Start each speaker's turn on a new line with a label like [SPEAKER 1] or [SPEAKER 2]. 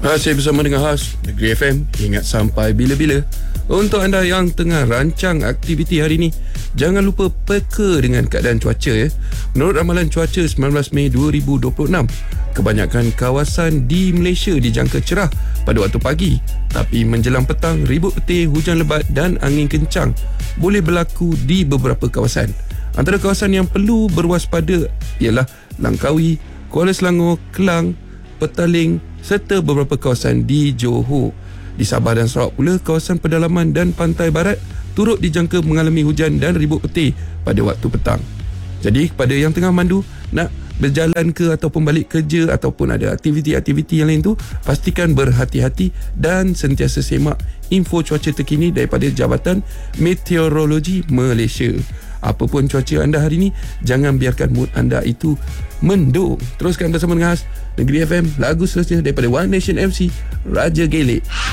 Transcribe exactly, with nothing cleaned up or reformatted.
[SPEAKER 1] Masih bersama dengan Has Negeri F M. Ingat sampai bila-bila. Untuk anda yang tengah rancang aktiviti hari ini, jangan lupa peka dengan keadaan cuaca ya. Menurut ramalan cuaca sembilan belas Mei dua ribu dua puluh enam, kebanyakan kawasan di Malaysia dijangka cerah pada waktu pagi, tapi menjelang petang, ribut petir, hujan lebat dan angin kencang boleh berlaku di beberapa kawasan. Antara kawasan yang perlu berwaspada ialah Langkawi, Kuala Selangor, Kelang, Petaling serta beberapa kawasan di Johor. Di Sabah dan Sarawak pula, kawasan pedalaman dan pantai barat turut dijangka mengalami hujan dan ribut petir pada waktu petang. Jadi kepada yang tengah mandu nak berjalan ke ataupun balik kerja ataupun ada aktiviti-aktiviti yang lain tu, pastikan berhati-hati dan sentiasa semak info cuaca terkini daripada Jabatan Meteorologi Malaysia. Apapun cuaca anda hari ini, jangan biarkan mood anda itu mendung. Teruskan bersama dengan Has Negeri F M. Lagu seterusnya daripada One Nation M C, Raja Gelek.